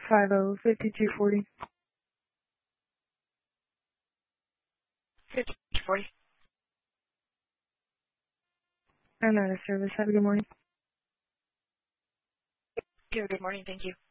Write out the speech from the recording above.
505240. 5240. I'm out of service. Have a good morning. Good morning. Thank you.